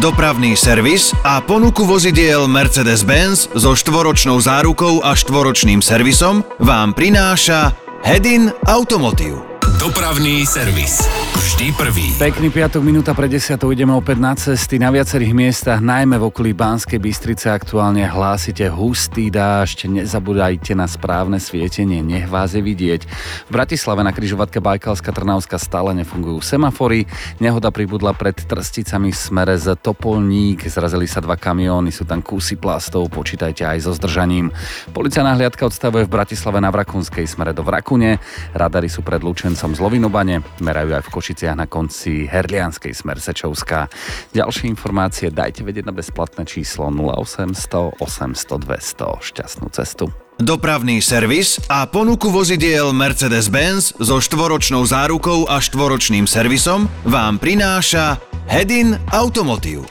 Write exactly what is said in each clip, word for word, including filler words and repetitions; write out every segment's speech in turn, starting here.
Dopravný servis a ponuku vozidiel Mercedes-Benz so štvoročnou zárukou a štvoročným servisom vám prináša Hedin Automotive. Dopravný servis. Vždy prvý. Pekný piatok, minúta pre desiatou, ideme opäť na cesty. Na viacerých miestach, najmä v okolí Banskej Bystrice, aktuálne hlásite hustý dážď. Nezabúdajte na správne svietenie, nech vás je vidieť. V Bratislave na križovatke Bajkalská Trnavská stále nefungujú semafory. Nehoda pribudla pred Trsticami v smere z Topolník. Zrazili sa dva kamióny, sú tam kusy plastov, počítajte aj so zdržaním. Policajná hliadka odstavuje v Bratislave na Vrakunskej smere do Vrakune. Radary sú pred Lučencom z Lovinobane, merajú aj v Košiciach na konci Herlianskej smer Sečovská. Ďalšie informácie dajte vedieť na bezplatné číslo nula osemsto osemsto dvesto. Šťastnú cestu. Dopravný servis a ponuku vozidiel Mercedes-Benz so štvoročnou zárukou a štvoročným servisom vám prináša Hedin Automotive.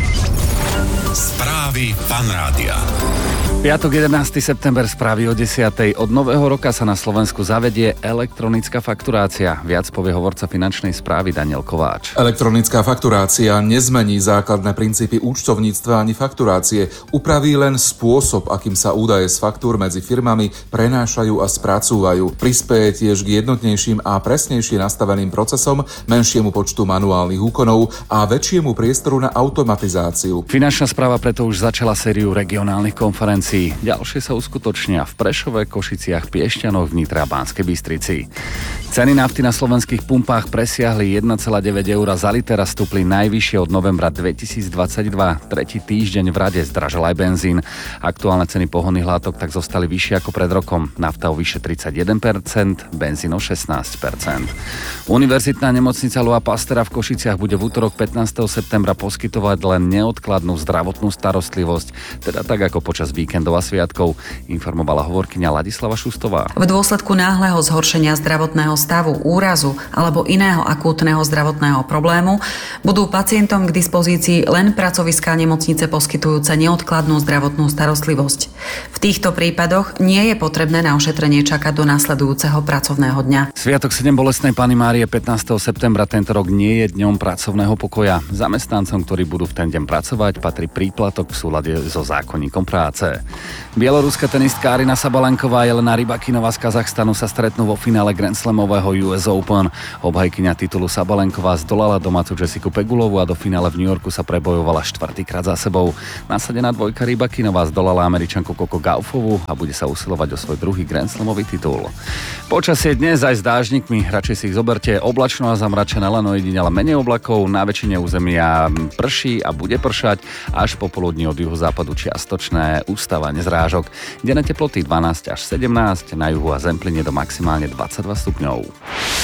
Správy Fan Rádia. Piatok jedenásteho september, správy o desiatej. Od nového roka sa na Slovensku zavedie elektronická fakturácia. Viac povie hovorca finančnej správy Daniel Kováč. Elektronická fakturácia nezmení základné princípy účtovníctva ani fakturácie. Upraví len spôsob, akým sa údaje z faktúr medzi firmami prenášajú a spracúvajú. Prispeje tiež k jednotnejším a presnejšie nastaveným procesom, menšiemu počtu manuálnych úkonov a väčšiemu priestoru na automatizáciu. Finančná správa preto už začala sériu regionálnych konferencií. Ďalšie sa uskutočnia v Prešove, Košiciach, Piešťanoch, Nitre a Banskej Bystrici. Ceny nafty na slovenských pumpách presiahli jeden celá deväť eur za liter a stúpli najvyššie od novembra dvetisícdvadsaťdva. Tretí týždeň v rade zdražil aj benzín. Aktuálne ceny pohonných látok tak zostali vyššie ako pred rokom. Nafta o vyše tridsaťjeden percent, benzín o šestnásť percent. Univerzitná nemocnica Lua Pastera v Košiciach bude v útorok pätnásteho septembra poskytovať len neodkladnú zdravotnú starostlivosť, teda tak ako počas víkendov a sviatkov, informovala hovorkyňa Ladislava Šustová. V dôsledku náhleho zhoršenia zdravotného stavu, úrazu alebo iného akútneho zdravotného problému budú pacientom k dispozícii len pracoviská nemocnice poskytujúce neodkladnú zdravotnú starostlivosť. V týchto prípadoch nie je potrebné na ošetrenie čakať do nasledujúceho pracovného dňa. Sviatok sedem bolestnej Panny Márie pätnásteho septembra tento rok nie je dňom pracovného pokoja. Zamestnancom, ktorí budú v ten deň pracovať, patrí príplatok v súlade so zákonníkom práce. Bieloruská tenistka Aryna Sabalenková a Jelena Rybakinová z Kazachstanu sa stretnú vo finále Grand Slamového U S Open. Obhajkyňa titulu Sabalenková zdolala domácu Jessiku Pegulovú a do finále v New Yorku sa prebojovala štvrtýkrát za sebou. Nasadená dvojka Rybakinová zdolala Američanku Coco Gaufovú a bude sa usilovať o svoj druhý Grand Slamový titul. Počasie dnes aj s dážnikmi, radšej si ich zoberte. Oblačno a zamračené, len ojedinele menej oblakov, na väčšine územia prší a bude pršať, až popoludní od juhozápadu čiastočné ústava nezrážok. Denné teploty dvanásť až sedemnásť, na juhu a Zempline do maximálne dvadsaťdva stupňov.